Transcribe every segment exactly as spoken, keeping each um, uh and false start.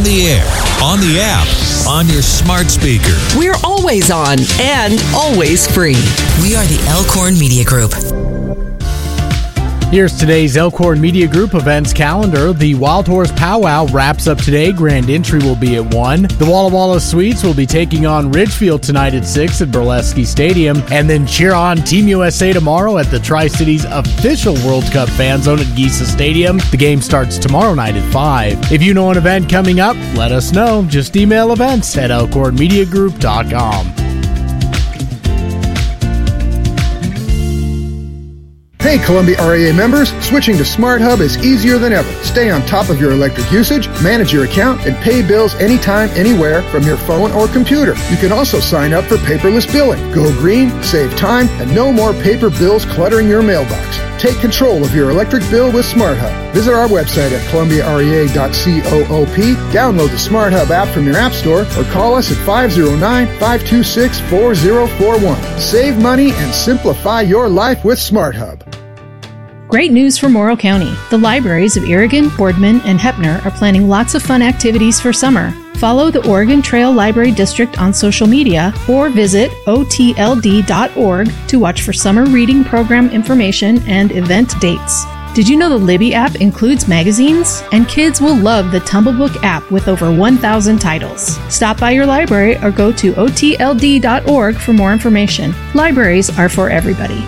the air, on the app, on your smart speaker. We're always on and always free. We are the Elkhorn Media Group. Here's today's Elkhorn Media Group events calendar. The Wild Horse Powwow wraps up today. Grand entry will be at one. The Walla Walla Sweets will be taking on Ridgefield tonight at six at Burlesque Stadium. And then cheer on Team U S A tomorrow at the Tri-Cities official World Cup fan zone at Giesa Stadium. The game starts tomorrow night at five. If you know an event coming up, let us know. Just email events at elkhorn media group dot com. Hey, Columbia R A A members, switching to SmartHub is easier than ever. Stay on top of your electric usage, manage your account, and pay bills anytime, anywhere from your phone or computer. You can also sign up for paperless billing. Go green, save time, and no more paper bills cluttering your mailbox. Take control of your electric bill with SmartHub. Visit our website at columbia r e a dot coop, download the SmartHub app from your app store, or call us at five oh nine, five two six, four oh four one. Save money and simplify your life with SmartHub. Great news for Morrow County. The libraries of Irrigan, Boardman, and Heppner are planning lots of fun activities for summer. Follow the Oregon Trail Library District on social media or visit o t l d dot org to watch for summer reading program information and event dates. Did you know the Libby app includes magazines? And kids will love the Tumblebook app with over one thousand titles. Stop by your library or go to o t l d dot org for more information. Libraries are for everybody.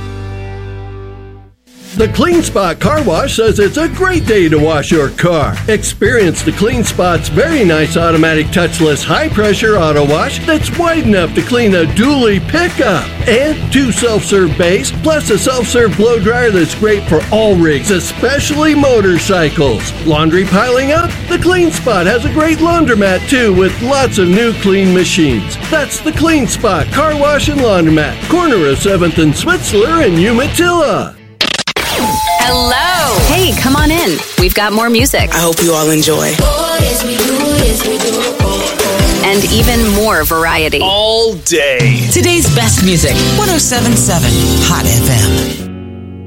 The Clean Spot Car Wash says it's a great day to wash your car. Experience the Clean Spot's very nice automatic touchless high-pressure auto wash that's wide enough to clean a dually pickup. And two self-serve bays, plus a self-serve blow dryer that's great for all rigs, especially motorcycles. Laundry piling up? The Clean Spot has a great laundromat too with lots of new clean machines. That's the Clean Spot Car Wash and Laundromat, corner of seventh and Switzler in Umatilla. Hello. Hey, come on in. We've got more music. I hope you all enjoy. Oh, yes, we do. Yes, we do. Oh, oh. And even more variety. All day. Today's best music. one oh seven point seven Hot F M.